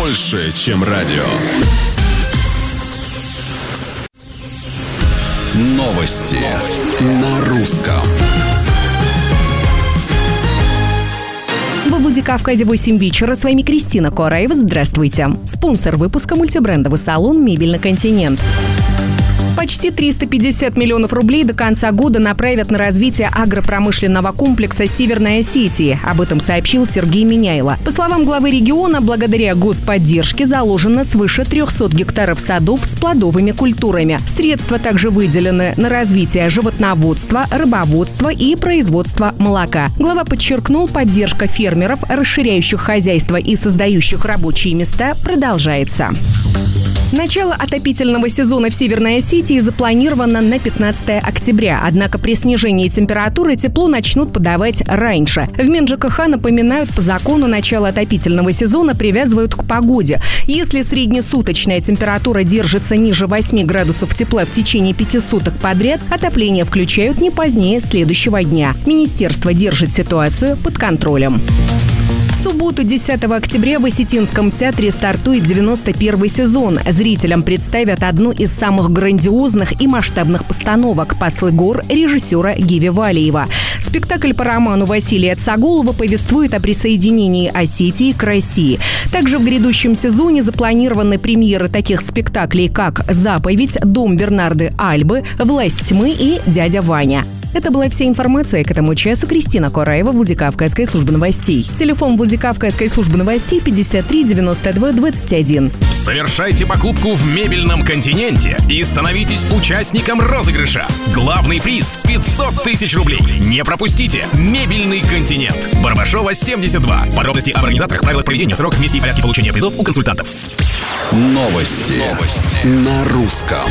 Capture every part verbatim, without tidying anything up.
больше, чем радио. Новости на русском. В Владикавказе восемь вечера. С вами Кристина Кораева. Здравствуйте. Спонсор выпуска — мультибрендовый салон «Мебельный континент». Почти триста пятьдесят миллионов рублей до конца года направят на развитие агропромышленного комплекса Северной Осетии. Об этом сообщил Сергей Миняйло. По словам главы региона, благодаря господдержке заложено свыше трехсот гектаров садов с плодовыми культурами. Средства также выделены на развитие животноводства, рыбоводства и производства молока. Глава подчеркнул, поддержка фермеров, расширяющих хозяйство и создающих рабочие места, продолжается. Начало отопительного сезона в Северной Осетии запланировано на пятнадцатое октября. Однако при снижении температуры тепло начнут подавать раньше. В МинЖКХ напоминают, по закону начало отопительного сезона привязывают к погоде. Если среднесуточная температура держится ниже восьми градусов тепла в течение пяти суток подряд, отопление включают не позднее следующего дня. Министерство держит ситуацию под контролем. В субботу, десятого октября, в Осетинском театре стартует девяносто первый сезон. Зрителям представят одну из самых грандиозных и масштабных постановок «Послы гор» режиссера Гиви Валиева. Спектакль по роману Василия Цаголова повествует о присоединении Осетии к России. Также в грядущем сезоне запланированы премьеры таких спектаклей, как «Заповедь», «Дом Бернарды Альбы», «Власть тьмы» и «Дядя Ваня». Это была вся информация к этому часу. Кристина Кораева, Владикавказская служба новостей. Телефон Владикавказской службы новостей пятьдесят три девяносто два двадцать один. Совершайте покупку в «Мебельном континенте» и становитесь участником розыгрыша. Главный приз – пятьсот тысяч рублей. Не пропустите! «Мебельный континент». Барбашова, семьдесят два. Подробности об организаторах, правилах проведения, сроках, месте и порядке получения призов у консультантов. Новости, Новости. на русском.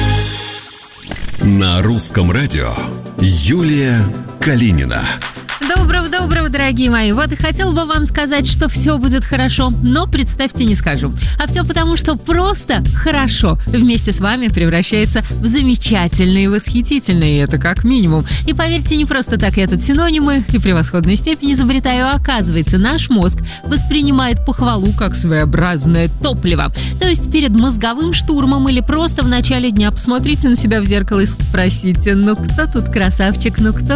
На русском радио Юлия Калинина. Доброго-доброго, дорогие мои. Вот и хотела бы вам сказать, что все будет хорошо, но, представьте, не скажу. А все потому, что просто хорошо вместе с вами превращается в замечательное и восхитительное, и это как минимум. И поверьте, не просто так я тут синонимы и превосходной степени изобретаю, а оказывается, наш мозг воспринимает похвалу как своеобразное топливо. То есть перед мозговым штурмом или просто в начале дня посмотрите на себя в зеркало и спросите: ну кто тут красавчик, ну кто